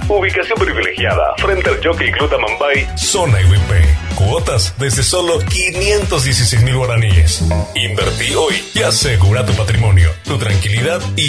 Ubicación privilegiada frente al Jockey Club Amambay, zona IWP. Cuotas desde solo 516,000 guaraníes. Invertí hoy y asegura tu patrimonio, tu tranquilidad y